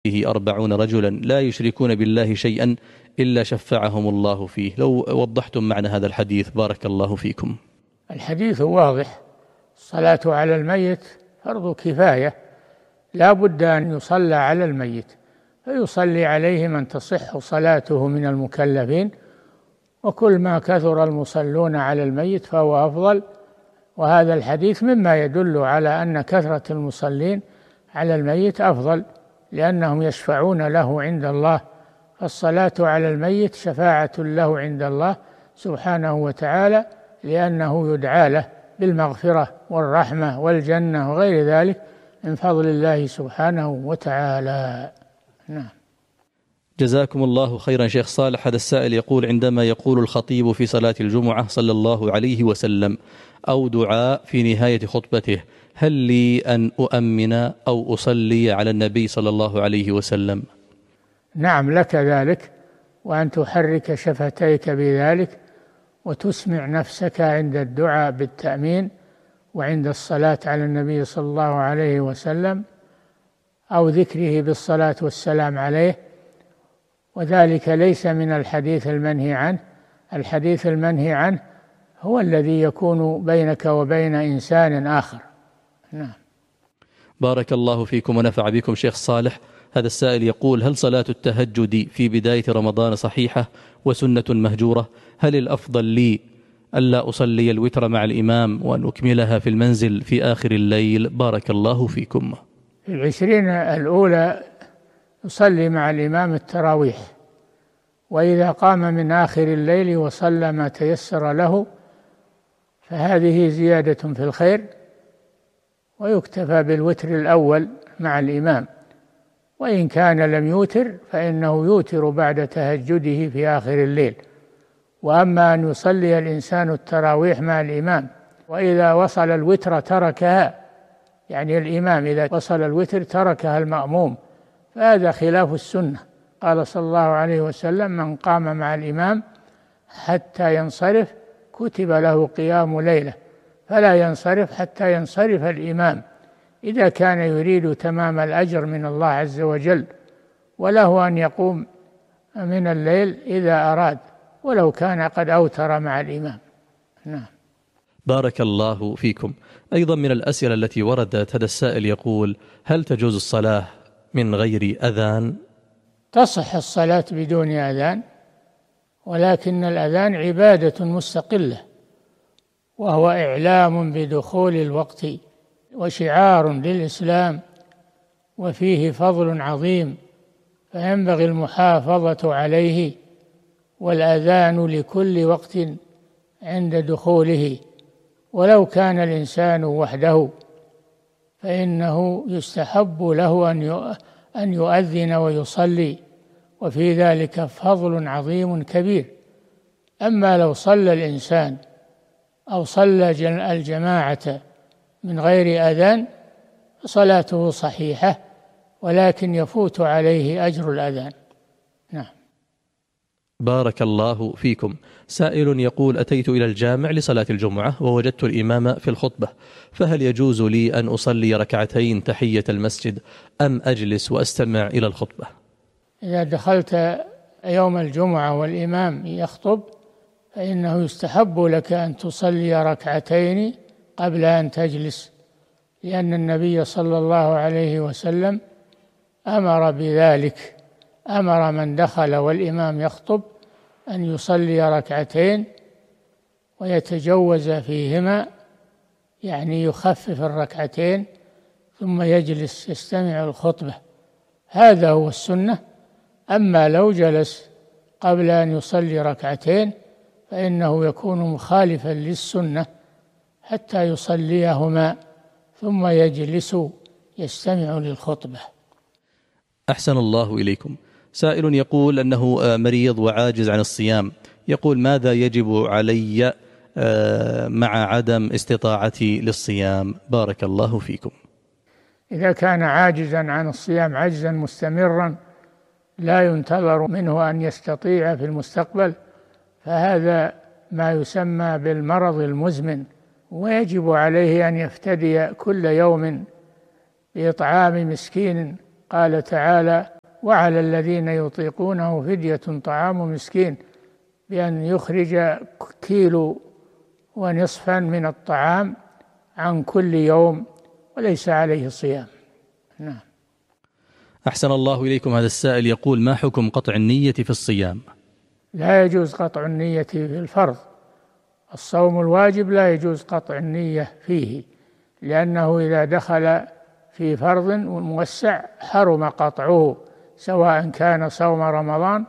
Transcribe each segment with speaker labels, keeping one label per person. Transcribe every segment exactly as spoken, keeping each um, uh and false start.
Speaker 1: فيه أربعون رجلا لا يشركون بالله شيئا إلا شفعهم الله فيه. لو وضحتم معنى هذا الحديث بارك الله فيكم.
Speaker 2: الحديث واضح، الصلاة على الميت فرض كفاية، لا بد أن يصلى على الميت، فيصلي عليه من تصح صلاته من المكلفين، وكل ما كثر المصلون على الميت فهو أفضل. وهذا الحديث مما يدل على أن كثرة المصلين على الميت أفضل، لأنهم يشفعون له عند الله، فالصلاة على الميت شفاعة له عند الله سبحانه وتعالى، لأنه يدعى له بالمغفرة والرحمة والجنة وغير ذلك من فضل الله سبحانه وتعالى. نعم.
Speaker 1: جزاكم الله خيرا شيخ صالح. هذا السائل يقول: عندما يقول الخطيب في صلاة الجمعة صلى الله عليه وسلم أو دعاء في نهاية خطبته، هل لي أن أؤمن أو أصلي على النبي صلى الله عليه وسلم؟
Speaker 2: نعم، لك ذلك، وأن تحرك شفتيك بذلك وتسمع نفسك عند الدعاء بالتأمين وعند الصلاة على النبي صلى الله عليه وسلم أو ذكره بالصلاة والسلام عليه، وذلك ليس من الحديث المنهي عنه. الحديث المنهي عنه هو الذي يكون بينك وبين إنسان آخر. نعم.
Speaker 1: بارك الله فيكم ونفع بكم شيخ صالح. هذا السائل يقول: هل صلاة التهجد في بداية رمضان صحيحة وسنة مهجورة؟ هل الأفضل لي ألا أصلي الوتر مع الإمام وأن أكملها في المنزل في آخر الليل؟ بارك الله فيكم.
Speaker 2: في العشرين الأولى يصلي مع الإمام التراويح، وإذا قام من آخر الليل وصلى ما تيسر له فهذه زيادة في الخير، ويكتفى بالوتر الأول مع الإمام، وإن كان لم يوتر فإنه يوتر بعد تهجده في آخر الليل. وأما أن يصلي الإنسان التراويح مع الإمام وإذا وصل الوتر تركها، يعني الإمام إذا وصل الوتر تركها المأموم، فهذا خلاف السنة. قال صلى الله عليه وسلم: من قام مع الإمام حتى ينصرف كتب له قيام ليلة، فلا ينصرف حتى ينصرف الإمام إذا كان يريد تمام الأجر من الله عز وجل، وله أن يقوم من الليل إذا أراد ولو كان قد أوتر مع الإمام. نعم.
Speaker 1: بارك الله فيكم. أيضا من الأسئلة التي وردت، هذا السائل يقول: هل تجوز الصلاة من غير أذان؟
Speaker 2: تصح الصلاة بدون أذان، ولكن الأذان عبادة مستقلة، وهو إعلام بدخول الوقت وشعار للإسلام، وفيه فضل عظيم، فينبغي المحافظة عليه، والأذان لكل وقت عند دخوله. ولو كان الإنسان وحده فإنه يستحب له أن يؤذن ويصلي، وفي ذلك فضل عظيم كبير. أما لو صلى الإنسان أو صلى الجماعة من غير أذان صلاته صحيحة، ولكن يفوت عليه أجر الأذان. نعم.
Speaker 1: بارك الله فيكم. سائل يقول: أتيت إلى الجامع لصلاة الجمعة ووجدت الإمام في الخطبة، فهل يجوز لي أن أصلي ركعتين تحية المسجد أم أجلس وأستمع إلى الخطبة؟
Speaker 2: إذا دخلت يوم الجمعة والإمام يخطب فإنه يستحب لك أن تصلي ركعتين قبل أن تجلس، لأن النبي صلى الله عليه وسلم أمر بذلك، أمر من دخل والإمام يخطب أن يصلي ركعتين ويتجوز فيهما، يعني يخفف الركعتين ثم يجلس يستمع الخطبة، هذا هو السنة. أما لو جلس قبل أن يصلي ركعتين فإنه يكون مخالفا للسنة حتى يصليهما ثم يجلس يستمع للخطبة.
Speaker 1: أحسن الله إليكم. سائل يقول أنه مريض وعاجز عن الصيام، يقول: ماذا يجب علي مع عدم استطاعتي للصيام؟ بارك الله فيكم.
Speaker 2: إذا كان عاجزا عن الصيام عجزا مستمرا لا ينتظر منه أن يستطيع في المستقبل، فهذا ما يسمى بالمرض المزمن، ويجب عليه أن يفتدي كل يوم بإطعام مسكين قال تعالى: وعلى الذين يطيقونه فدية طعام مسكين، بأن يخرج كيلو ونصفا من الطعام عن كل يوم وليس عليه صيام. نعم.
Speaker 1: أحسن الله إليكم. هذا السائل يقول: ما حكم قطع النية في الصيام؟
Speaker 2: لا يجوز قطع النية في الفرض. الصوم الواجب لا يجوز قطع النية فيه، لأنه إذا دخل في فرض موسع حرم قطعه، سواء كان صوم رمضان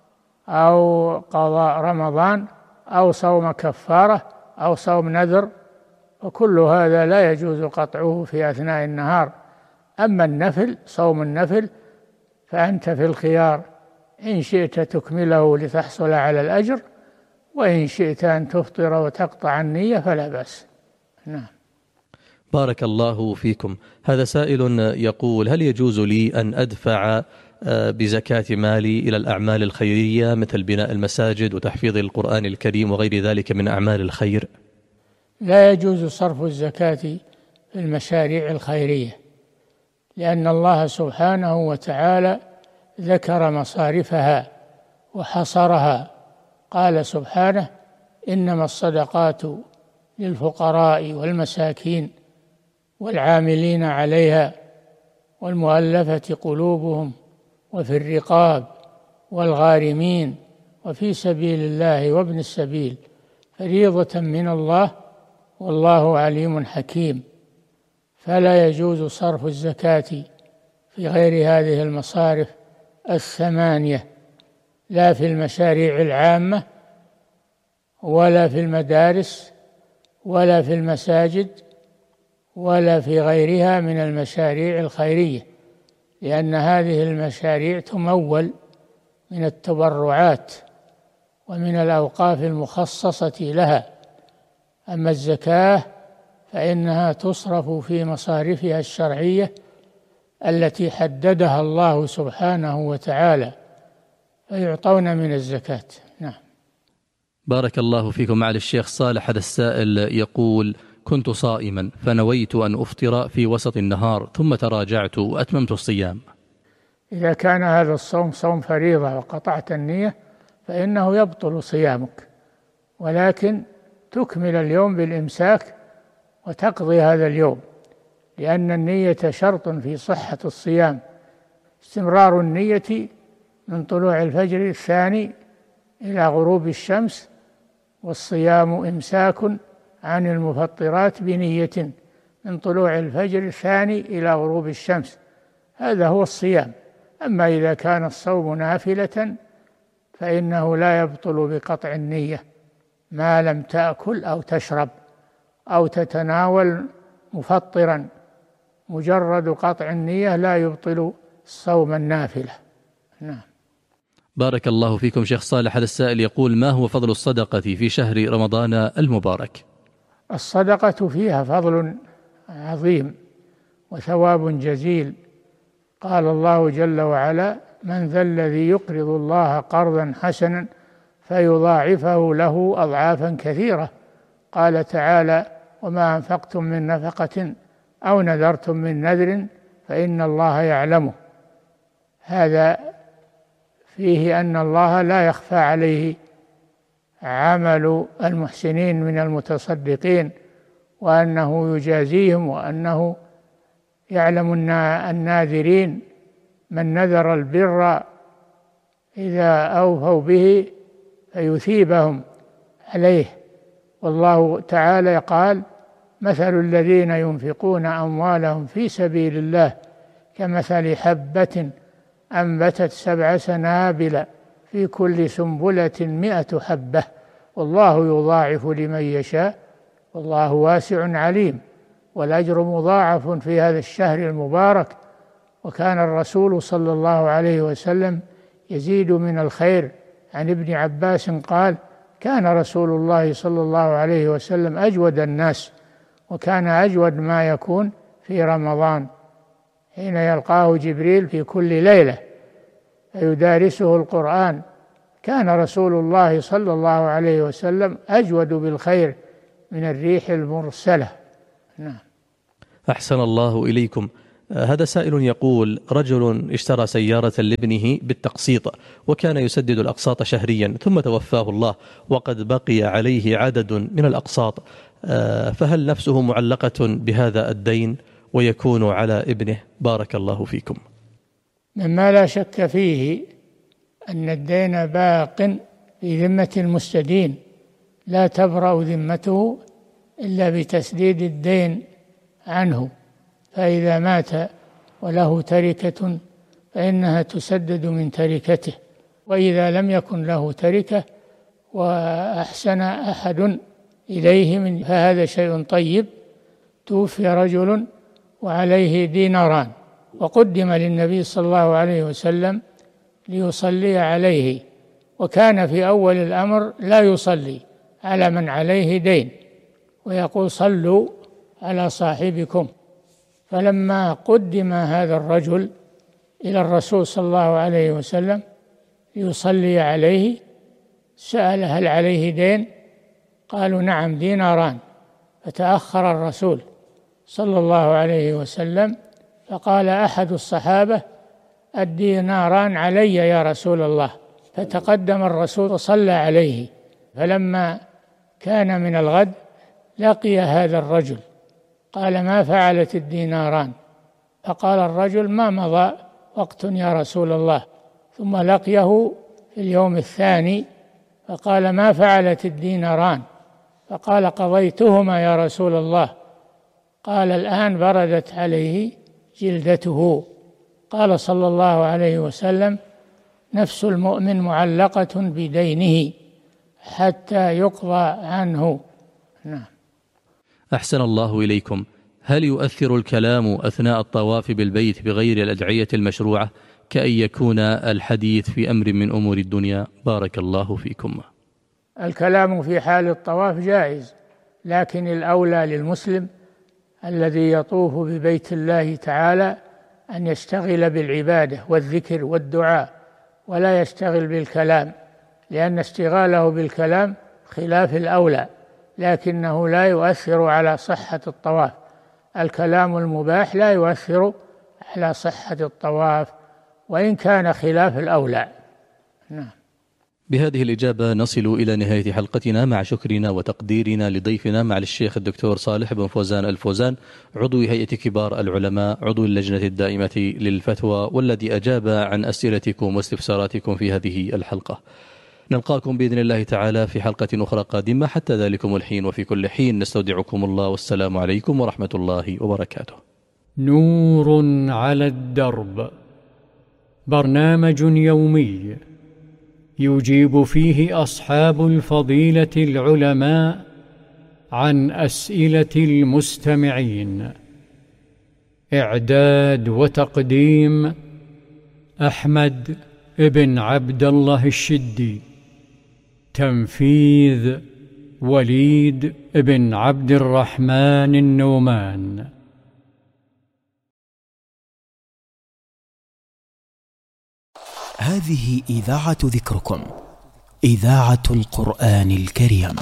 Speaker 2: أو قضاء رمضان أو صوم كفارة أو صوم نذر، وكل هذا لا يجوز قطعه في أثناء النهار. أما النفل، صوم النفل، فأنت في الخيار، إن شئت تكمله لتحصل على الأجر، وإن شئت أن تفطر وتقطع النية فلا بأس. نعم.
Speaker 1: بارك الله فيكم. هذا سائل يقول: هل يجوز لي أن أدفع بزكاة مالي إلى الأعمال الخيرية مثل بناء المساجد وتحفيظ القرآن الكريم وغير ذلك من أعمال الخير؟
Speaker 2: لا يجوز صرف الزكاة في المشاريع الخيرية، لأن الله سبحانه وتعالى ذكر مصارفها وحصرها. قال سبحانه: إنما الصدقات للفقراء والمساكين والعاملين عليها والمؤلفة قلوبهم وفي الرقاب والغارمين وفي سبيل الله وابن السبيل فريضة من الله والله عليم حكيم. فلا يجوز صرف الزكاة في غير هذه المصارف الثمانية، لا في المشاريع العامة ولا في المدارس ولا في المساجد ولا في غيرها من المشاريع الخيرية، لأن هذه المشاريع تمول من التبرعات ومن الأوقاف المخصصة لها. أما الزكاة فإنها تصرف في مصارفها الشرعية التي حددها الله سبحانه وتعالى، فيعطون من الزكاة. نعم.
Speaker 1: بارك الله فيكم. معالي الشيخ صالح، هذا السائل يقول: كنت صائما فنويت أن أفطر في وسط النهار ثم تراجعت وأتممت الصيام.
Speaker 2: إذا كان هذا الصوم صوم فريضة وقطعت النية فإنه يبطل صيامك، ولكن تكمل اليوم بالإمساك وتقضي هذا اليوم، لأن النية شرط في صحة الصيام. استمرار النية من طلوع الفجر الثاني إلى غروب الشمس، والصيام إمساك عن المفطرات بنية من طلوع الفجر الثاني إلى غروب الشمس، هذا هو الصيام. أما إذا كان الصوم نافلة فإنه لا يبطل بقطع النية ما لم تأكل أو تشرب أو تتناول مفطرا، مجرد قطع النية لا يبطل الصوم النافلة. نعم.
Speaker 1: بارك الله فيكم. شيخ صالح، هذا السائل يقول: ما هو فضل الصدقة في شهر رمضان المبارك؟
Speaker 2: الصدقة فيها فضل عظيم وثواب جزيل. قال الله جل وعلا: من ذا الذي يقرض الله قرضا حسنا فيضاعفه له أضعافا كثيرة. قال تعالى: وما أنفقتم من نفقة أو نذرتم من نذر فإن الله يعلمه. هذا فيه أن الله لا يخفى عليه عمل المحسنين من المتصدقين، وأنه يجازيهم، وأنه يعلم الناذرين من نذر البر إذا أوفوا به فيثيبهم عليه. والله تعالى قال: مثل الذين ينفقون أموالهم في سبيل الله كمثل حبة أنبتت سبع سنابل في كل سنبلة مئة حبة والله يضاعف لمن يشاء والله واسع عليم. والأجر مضاعف في هذا الشهر المبارك. وكان الرسول صلى الله عليه وسلم يزيد من الخير. عن ابن عباس قال: كان رسول الله صلى الله عليه وسلم أجود الناس، وكان أجود ما يكون في رمضان حين يلقاه جبريل في كل ليلة فيدارسه القرآن. كان رسول الله صلى الله عليه وسلم أجود بالخير من الريح المرسلة. نعم.
Speaker 1: أحسن الله إليكم. هذا سائل يقول: رجل اشترى سيارة لابنه بالتقسيط وكان يسدد الأقساط شهريا، ثم توفاه الله وقد بقي عليه عدد من الأقساط، فهل نفسه معلقة بهذا الدين ويكون على ابنه؟ بارك الله فيكم.
Speaker 2: مما لا شك فيه أن الدين باق في ذمة المستدين، لا تبرأ ذمته إلا بتسديد الدين عنه، فإذا مات وله تركة فإنها تسدد من تركته، وإذا لم يكن له تركة وأحسن أحد إليه من فهذا شيء طيب. توفي رجل وعليه ديناران، وقدم للنبي صلى الله عليه وسلم ليصلي عليه، وكان في أول الأمر لا يصلي على من عليه دين ويقول: صلوا على صاحبكم. فلما قدم هذا الرجل إلى الرسول صلى الله عليه وسلم ليصلي عليه سأل: هل عليه دين؟ قالوا: نعم، ديناران. فتأخر الرسول صلى الله عليه وسلم فقال أحد الصحابة: الديناران علي يا رسول الله. فتقدم الرسول وصلى عليه. فلما كان من الغد لقي هذا الرجل، قال: ما فعلت الديناران؟ فقال الرجل: ما مضى وقت يا رسول الله. ثم لقيه في اليوم الثاني فقال: ما فعلت الديناران؟ فقال: قضيتهما يا رسول الله. قال: الآن بردت عليه جلدته. قال صلى الله عليه وسلم: نفس المؤمن معلقة بدينه حتى يقضى عنه. نعم.
Speaker 1: أحسن الله إليكم. هل يؤثر الكلام أثناء الطواف بالبيت بغير الأدعية المشروعة كأن يكون الحديث في أمر من أمور الدنيا؟ بارك الله فيكم.
Speaker 2: الكلام في حال الطواف جائز، لكن الأولى للمسلم الذي يطوف ببيت الله تعالى أن يشتغل بالعبادة والذكر والدعاء ولا يشتغل بالكلام، لأن اشتغاله بالكلام خلاف الأولى، لكنه لا يؤثر على صحة الطواف. الكلام المباح لا يؤثر على صحة الطواف وإن كان خلاف الأولى. نعم.
Speaker 1: بهذه الإجابة نصل إلى نهاية حلقتنا، مع شكرنا وتقديرنا لضيفنا مع الشيخ الدكتور صالح بن فوزان الفوزان، عضو هيئة كبار العلماء، عضو اللجنة الدائمة للفتوى، والذي أجاب عن أسئلتكم واستفساراتكم في هذه الحلقة. نلقاكم بإذن الله تعالى في حلقة أخرى قادمة. حتى ذلكم الحين وفي كل حين نستودعكم الله، والسلام عليكم ورحمة الله وبركاته.
Speaker 3: نور على الدرب، برنامج يومي يجيب فيه أصحاب الفضيلة العلماء عن أسئلة المستمعين. إعداد وتقديم أحمد بن عبد الله الشدي. تنفيذ وليد بن عبد الرحمن النومان.
Speaker 4: هذه إذاعة ذكركم، إذاعة القرآن الكريم.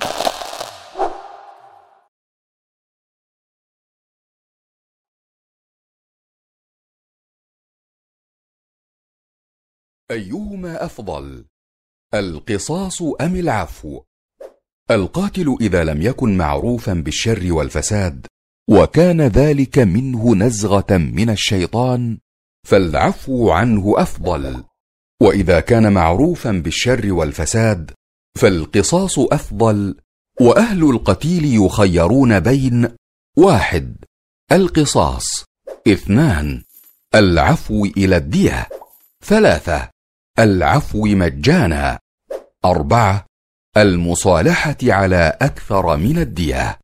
Speaker 5: أيهما أفضل، القصاص أم العفو؟ القاتل إذا لم يكن معروفا بالشر والفساد وكان ذلك منه نزغة من الشيطان فالعفو عنه أفضل، وإذا كان معروفا بالشر والفساد فالقصاص أفضل. وأهل القتيل يخيرون بين: واحد القصاص، اثنان العفو إلى الدية، ثلاثة العفو مجانا، أربعة المصالحة على أكثر من الدية.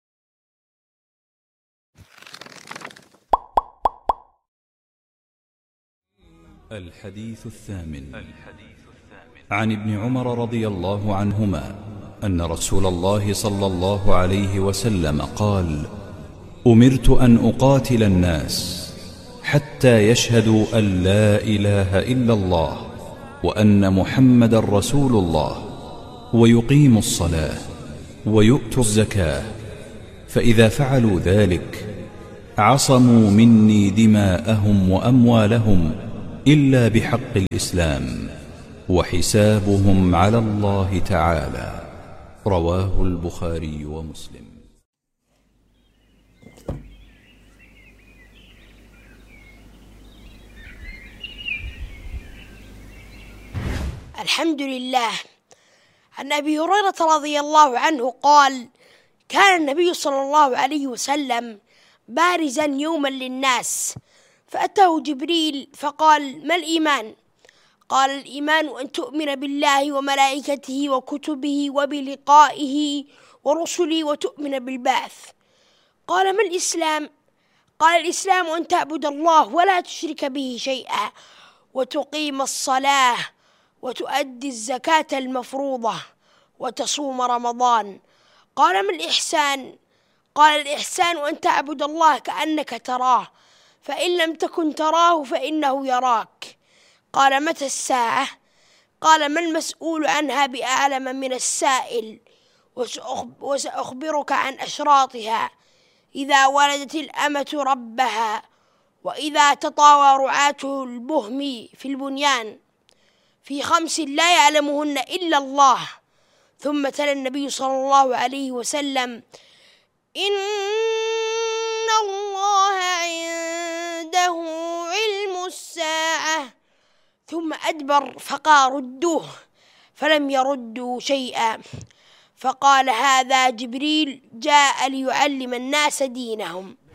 Speaker 6: الحديث الثامن عن ابن عمر رضي الله عنهما أن رسول الله صلى الله عليه وسلم قال: أمرت أن أقاتل الناس حتى يشهدوا أن لا إله إلا الله وأن محمد رسول الله ويقيموا الصلاة ويؤتوا الزكاة، فإذا فعلوا ذلك عصموا مني دماءهم وأموالهم إلا بحق الإسلام، وحسابهم على الله تعالى. رواه البخاري ومسلم.
Speaker 7: الحمد لله. عن أبي هريرة رضي الله عنه قال: كان النبي صلى الله عليه وسلم بارزا يوما للناس، فأتاه جبريل فقال: ما الإيمان؟ قال: الإيمان أن تؤمن بالله وملائكته وكتبه وبلقائه ورسله وتؤمن بالبعث. قال: ما الإسلام؟ قال: الإسلام أن تعبد الله ولا تشرك به شيئا، وتقيم الصلاة، وتؤدي الزكاة المفروضة، وتصوم رمضان. قال: ما الإحسان؟ قال: الإحسان أن تعبد الله كأنك تراه، فإن لم تكن تراه فإنه يراك. قال: متى الساعة؟ قال: ما المسؤول عنها بأعلم من السائل، وسأخبرك عن أشراطها: إذا ولدت الأمة ربها، وإذا تطاوى رعاته البهم في البنيان، في خمس لا يعلمهن إلا الله. ثم تلا النبي صلى الله عليه وسلم: إن الله عنده علم الساعة. ثم أدبر فقال: ردوه، فلم يردوا شيئا. فقال: هذا جبريل جاء ليعلم الناس دينهم.